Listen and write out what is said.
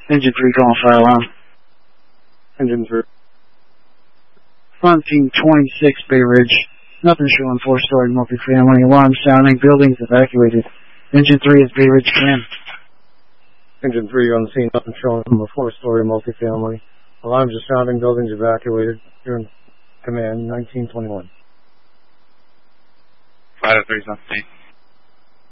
Engine 3 calling fire alarm. Engine 3. Front team 26 Bay Ridge. Nothing showing 4-story multifamily. Alarm sounding. Buildings evacuated. Engine 3 is Bay Ridge command. Engine 3 on the scene. Nothing showing from a 4-story multifamily. Alarms are sounding. Buildings evacuated. You're in command 1921. Flight 3 on scene.